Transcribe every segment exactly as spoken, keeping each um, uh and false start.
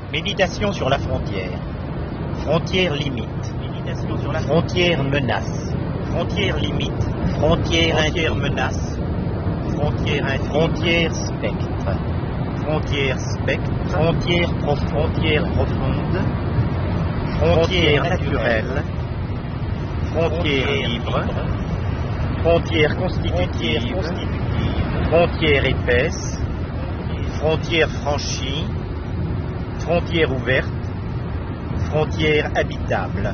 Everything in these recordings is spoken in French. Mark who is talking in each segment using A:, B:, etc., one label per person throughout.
A: Méditation sur la frontière. Frontière limite. Méditation sur la frontière menace. Frontière limite. Frontière frontière menace. Frontière frontière spectre. Frontière spectre. Frontière prof frontière profonde. Frontière naturelle. Frontière libre. Frontière constitutive. Frontière épaisse. Frontière franchie. Frontière ouverte. Frontière habitable.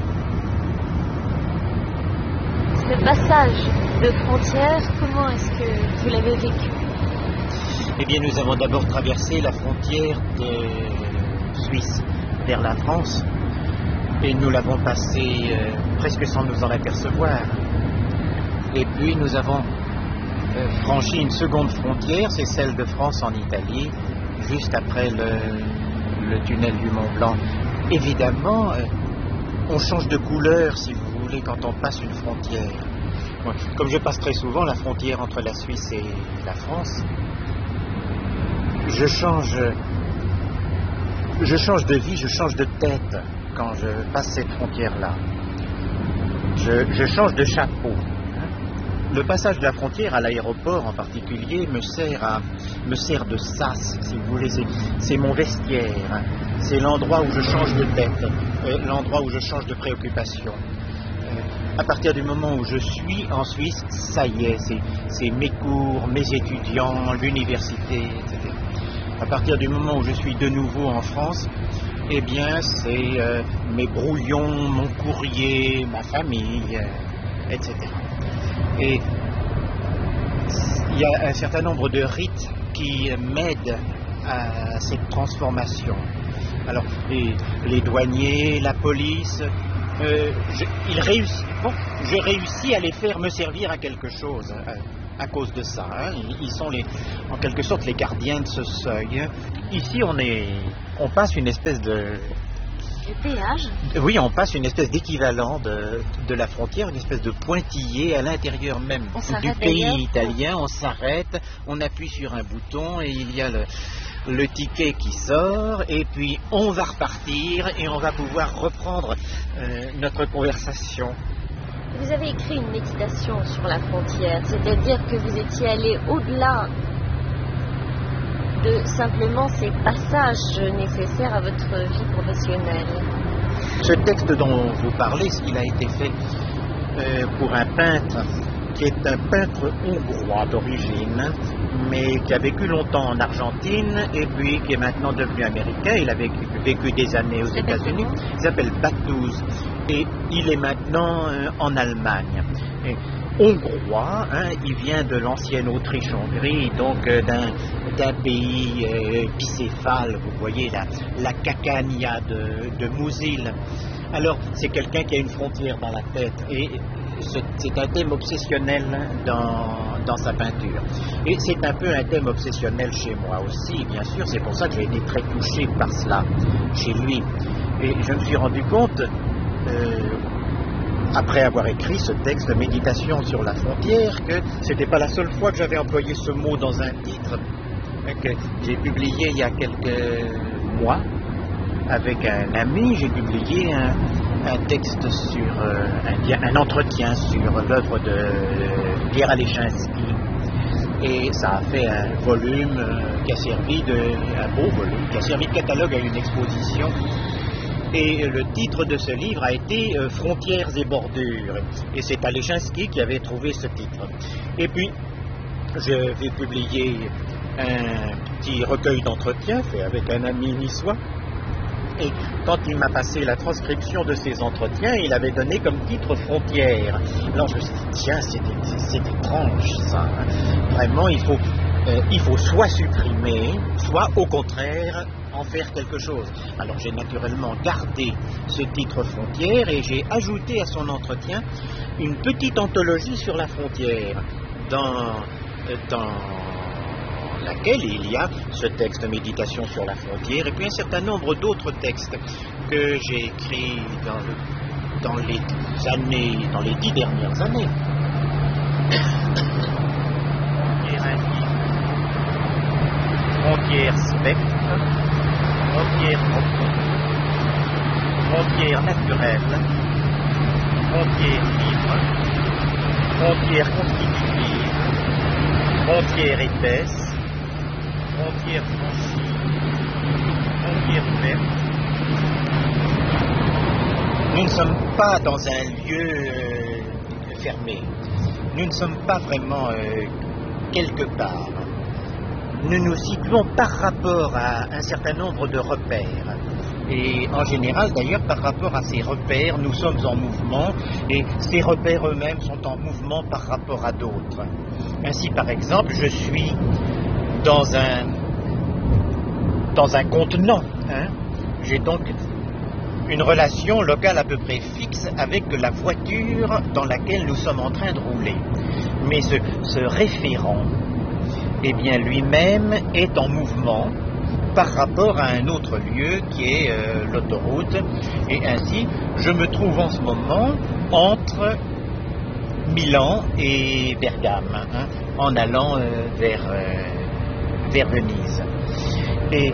B: Ce passage de frontière, comment est-ce que vous l'avez vécu?
A: Eh bien, nous avons d'abord traversé la frontière de Suisse vers la France et nous l'avons passée euh, presque sans nous en apercevoir. Et puis nous avons euh, franchi une seconde frontière, c'est celle de France en Italie, juste après le, le tunnel du Mont Blanc. Évidemment, euh, on change de couleur, si vous voulez, quand on passe une frontière. Moi, comme je passe très souvent la frontière entre la Suisse et la France, je change, je change de vie, je change de tête quand je passe cette frontière-là. Je, je change de chapeau. Le passage de la frontière à l'aéroport en particulier me sert, à, me sert de sas, si vous voulez. C'est, c'est mon vestiaire. C'est l'endroit où je change de tête, euh, l'endroit où je change de préoccupation. Euh, à partir du moment où je suis en Suisse, ça y est, c'est, c'est mes cours, mes étudiants, l'université, et cetera. À partir du moment où je suis de nouveau en France, eh bien, c'est euh, mes brouillons, mon courrier, ma famille, euh, et cetera. Et il y a un certain nombre de rites qui m'aident à cette transformation. Alors, les, les douaniers, la police, euh, je, ils réussissent, bon, je réussis à les faire me servir à quelque chose à, à cause de ça. Hein. Ils sont les, en quelque sorte les gardiens de ce seuil. Ici, on est, on passe une espèce de
B: Le péage?
A: Oui, on passe une espèce d'équivalent de, de la frontière, une espèce de pointillé à l'intérieur même du pays italien. On s'arrête, on appuie sur un bouton et il y a le, le ticket qui sort et puis on va repartir et on va pouvoir reprendre euh, notre conversation.
B: Vous avez écrit une méditation sur la frontière, c'est-à-dire que vous étiez allé au-delà de simplement ces passages nécessaires à votre vie professionnelle.
A: Ce texte dont vous parlez, il a été fait euh, pour un peintre qui est un peintre hongrois d'origine, mais qui a vécu longtemps en Argentine et puis qui est maintenant devenu américain. Il a vécu, vécu des années aux États-Unis. Il s'appelle Batuz et il est maintenant euh, en Allemagne. Et, hongrois, hein, il vient de l'ancienne Autriche-Hongrie, donc euh, d'un, d'un pays euh, bicéphale, vous voyez la, la cacania de, de Mousil. Alors c'est quelqu'un qui a une frontière dans la tête et c'est, c'est un thème obsessionnel dans, dans sa peinture. Et c'est un peu un thème obsessionnel chez moi aussi, bien sûr, c'est pour ça que j'ai été très touché par cela chez lui. Et je me suis rendu compte... Euh, après avoir écrit ce texte de méditation sur la frontière, que c'était pas la seule fois que j'avais employé ce mot dans un titre que j'ai publié il y a quelques mois avec un ami. J'ai publié un, un texte sur euh, un, un entretien sur l'œuvre de Pierre Alechinsky et ça a fait un volume euh, qui a servi de un beau volume qui a servi de catalogue à une exposition. Et le titre de ce livre a été euh, Frontières et bordures. Et c'est Alechinsky qui avait trouvé ce titre. Et puis, je vais publier un petit recueil d'entretiens fait avec un ami niçois. Et quand il m'a passé la transcription de ces entretiens, il avait donné comme titre Frontières. Alors je me suis dit, tiens, c'est, c'est étrange ça. Vraiment, il faut, euh, il faut soit supprimer, soit au contraire en faire quelque chose. Alors j'ai naturellement gardé ce titre Frontière et j'ai ajouté à son entretien une petite anthologie sur la frontière dans, dans laquelle il y a ce texte Méditation sur la frontière et puis un certain nombre d'autres textes que j'ai écrits dans, le, dans les années, dans les dix dernières années. Frontière spectre. frontières profondes, frontières naturelles, frontières libres, frontières constitutives, frontières épaisses, frontières franchies, frontières ouvertes. Nous ne sommes pas dans un lieu euh, fermé. Nous ne sommes pas vraiment euh, quelque part. Nous nous situons par rapport à un certain nombre de repères. Et en général, d'ailleurs, par rapport à ces repères, nous sommes en mouvement et ces repères eux-mêmes sont en mouvement par rapport à d'autres. Ainsi, par exemple, je suis dans un, dans un contenant. Hein. J'ai donc une relation locale à peu près fixe avec la voiture dans laquelle nous sommes en train de rouler. Mais ce, ce référent, eh bien, lui-même est en mouvement par rapport à un autre lieu qui est euh, l'autoroute. Et ainsi, je me trouve en ce moment entre Milan et Bergame, hein, en allant euh, vers, euh, vers Venise. Et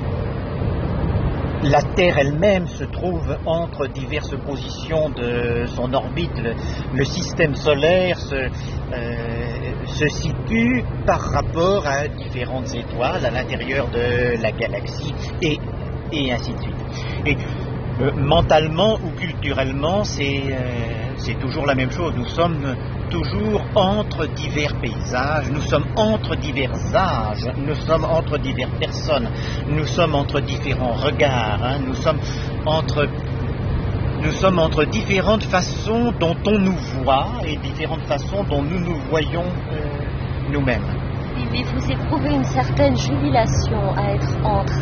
A: la Terre elle-même se trouve entre diverses positions de son orbite. Le, le système solaire se, euh, se situe par rapport à différentes étoiles à l'intérieur de la galaxie et, et ainsi de suite. Et euh, mentalement ou culturellement, c'est, euh, c'est toujours la même chose. Nous sommes toujours entre divers paysages, nous sommes entre divers âges, nous sommes entre diverses personnes, nous sommes entre différents regards, hein, nous sommes entre, nous sommes entre différentes façons dont on nous voit et différentes façons dont nous nous voyons euh, nous-mêmes.
B: Et vous éprouvez une certaine jubilation à être entre.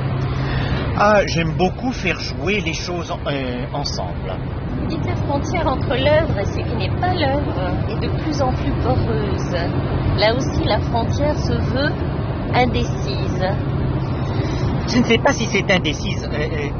A: Ah, j'aime beaucoup faire jouer les choses euh, ensemble.
B: Vous dites la frontière entre l'œuvre et ce qui n'est pas l'œuvre est de plus en plus poreuse. Là aussi, la frontière se veut indécise.
A: Je ne sais pas si c'est indécise. Euh, euh,